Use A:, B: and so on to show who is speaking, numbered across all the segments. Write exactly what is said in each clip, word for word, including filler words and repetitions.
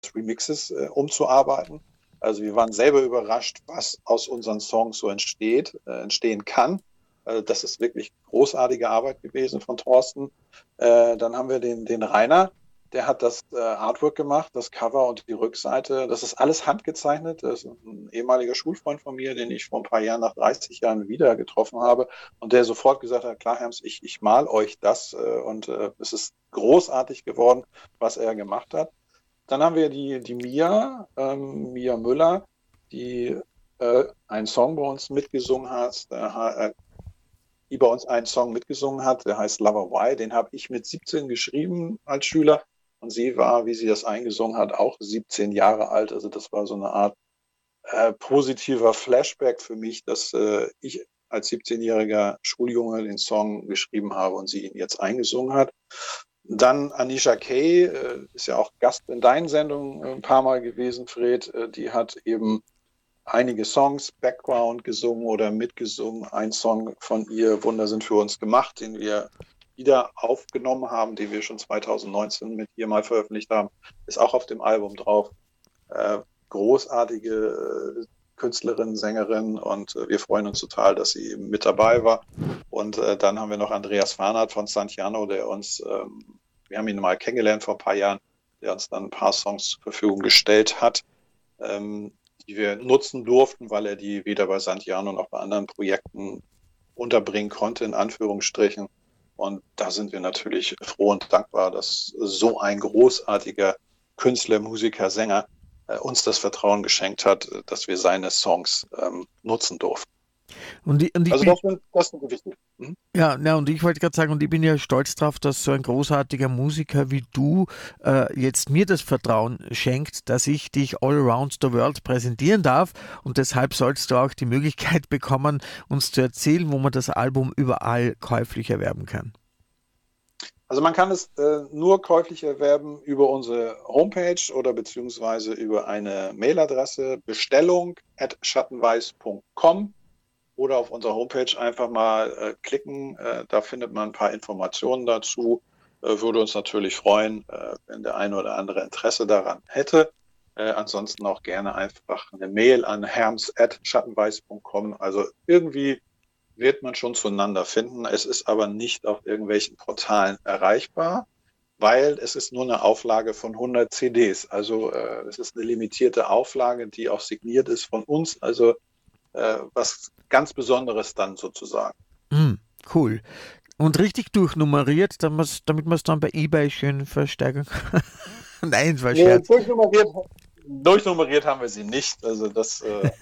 A: Remixes äh, umzuarbeiten. Also wir waren selber überrascht, was aus unseren Songs so entsteht, äh, entstehen kann. Also das ist wirklich großartige Arbeit gewesen von Thorsten. Äh, dann haben wir den, den Rainer, der hat das äh, Artwork gemacht, das Cover und die Rückseite. Das ist alles handgezeichnet. Das ist ein ehemaliger Schulfreund von mir, den ich vor ein paar Jahren, nach dreißig Jahren wieder getroffen habe. Und der sofort gesagt hat, klar, Herms, ich, ich mal euch das. Äh, und äh, es ist großartig geworden, was er gemacht hat. Dann haben wir die, die Mia, ähm, Mia Müller, die äh, einen Song bei uns mitgesungen hat, der, äh, die bei uns einen Song mitgesungen hat, der heißt Lover Why. Den habe ich mit siebzehn geschrieben als Schüler. Und sie war, wie sie das eingesungen hat, auch siebzehn Jahre alt. Also das war so eine Art äh, positiver Flashback für mich, dass äh, ich als siebzehnjähriger Schuljunge den Song geschrieben habe und sie ihn jetzt eingesungen hat. Dann Anisha Kay, äh, ist ja auch Gast in deinen Sendungen ein paar Mal gewesen, Fred. Äh, die hat eben einige Songs Background gesungen oder mitgesungen. Ein Song von ihr, Wunder sind für uns gemacht, den wir wieder aufgenommen haben, den wir schon zweitausendneunzehn mit ihr mal veröffentlicht haben, ist auch auf dem Album drauf. Äh, großartige äh, Künstlerin, Sängerin und äh, wir freuen uns total, dass sie eben mit dabei war. Und äh, dann haben wir noch Andreas Farnert von Santiano, der uns, ähm, wir haben ihn mal kennengelernt vor ein paar Jahren, der uns dann ein paar Songs zur Verfügung gestellt hat, ähm, die wir nutzen durften, weil er die weder bei Santiano noch bei anderen Projekten unterbringen konnte, in Anführungsstrichen. Und da sind wir natürlich froh und dankbar, dass so ein großartiger Künstler, Musiker, Sänger äh, uns das Vertrauen geschenkt hat, dass wir seine Songs ähm, nutzen durften.
B: Und ich, und ich
A: Also
B: bin,
A: das sind, das sind wichtig. Mhm.
B: ja, ja, und ich wollte gerade sagen, und ich bin ja stolz drauf, dass so ein großartiger Musiker wie du äh, jetzt mir das Vertrauen schenkt, dass ich dich all around the world präsentieren darf. Und deshalb sollst du auch die Möglichkeit bekommen, uns zu erzählen, wo man das Album überall käuflich erwerben kann.
A: Also man kann es äh, nur käuflich erwerben über unsere Homepage oder beziehungsweise über eine Mailadresse bestellung at schattenweiß punkt com oder auf unserer Homepage einfach mal äh, klicken. Äh, da findet man ein paar Informationen dazu. Äh, würde uns natürlich freuen, äh, wenn der eine oder andere Interesse daran hätte. Äh, ansonsten auch gerne einfach eine Mail an herms at schattenweiß punkt com. Also irgendwie wird man schon zueinander finden. Es ist aber nicht auf irgendwelchen Portalen erreichbar, weil es ist nur eine Auflage von hundert C Ds. Also äh, es ist eine limitierte Auflage, die auch signiert ist von uns. Also äh, was ganz Besonderes dann sozusagen.
B: Mm, cool. Und richtig durchnummeriert, damit man es dann bei eBay schön versteigern kann. Nein, es war ein
A: Nee,
B: Scherz.
A: durchnummeriert, durchnummeriert haben wir sie nicht. Also das, äh,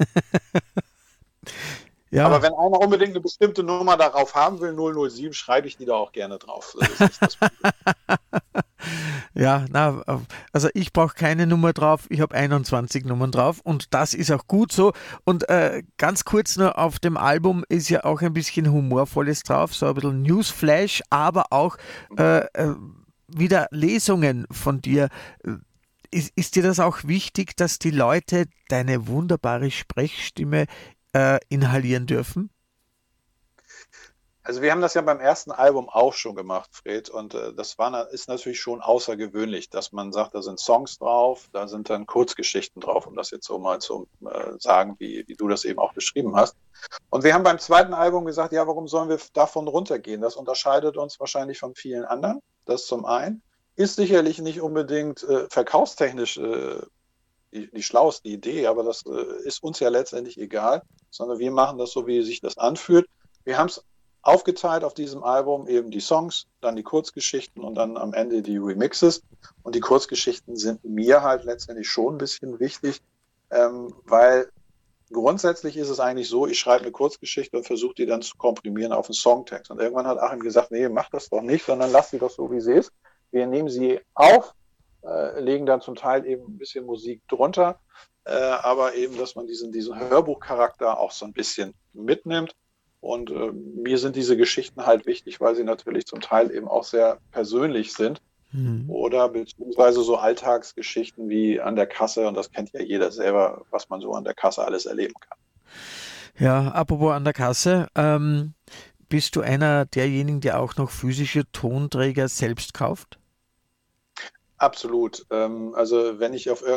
B: Ja,
A: aber wenn einer unbedingt eine bestimmte Nummer darauf haben will, null null sieben, schreibe ich die da auch gerne drauf. Das ist nicht das Problem.
B: ja, na, also ich brauche keine Nummer drauf, ich habe einundzwanzig Nummern drauf und das ist auch gut so. Und äh, ganz kurz noch, auf dem Album ist ja auch ein bisschen Humorvolles drauf, so ein bisschen Newsflash, aber auch äh, äh, wieder Lesungen von dir. Ist, ist dir das auch wichtig, dass die Leute deine wunderbare Sprechstimme äh, inhalieren dürfen?
A: Also wir haben das ja beim ersten Album auch schon gemacht, Fred, und äh, das war, na- ist natürlich schon außergewöhnlich, dass man sagt, da sind Songs drauf, da sind dann Kurzgeschichten drauf, um das jetzt so mal zu äh, sagen, wie, wie du das eben auch beschrieben hast. Und wir haben beim zweiten Album gesagt, ja, warum sollen wir davon runtergehen? Das unterscheidet uns wahrscheinlich von vielen anderen. Das zum einen. Ist sicherlich nicht unbedingt äh, verkaufstechnisch äh, die, die schlauste Idee, aber das äh, ist uns ja letztendlich egal, sondern wir machen das so, wie sich das anfühlt. Wir haben es aufgeteilt auf diesem Album, eben die Songs, dann die Kurzgeschichten und dann am Ende die Remixes. Und die Kurzgeschichten sind mir halt letztendlich schon ein bisschen wichtig, ähm, weil grundsätzlich ist es eigentlich so, ich schreibe eine Kurzgeschichte und versuche die dann zu komprimieren auf einen Songtext. Und irgendwann hat Achim gesagt, nee, mach das doch nicht, sondern lass sie doch so, wie sie ist. Wir nehmen sie auf, äh, legen dann zum Teil eben ein bisschen Musik drunter, äh, aber eben, dass man diesen, diesen Hörbuchcharakter auch so ein bisschen mitnimmt. Und äh, mir sind diese Geschichten halt wichtig, weil sie natürlich zum Teil eben auch sehr persönlich sind
B: Hm.
A: oder beziehungsweise so Alltagsgeschichten wie an der Kasse, und das kennt ja jeder selber, was man so an der Kasse alles erleben kann.
B: Ja, apropos an der Kasse, ähm, bist du einer derjenigen, der auch noch physische Tonträger selbst kauft?
A: Absolut. Ähm, also wenn ich auf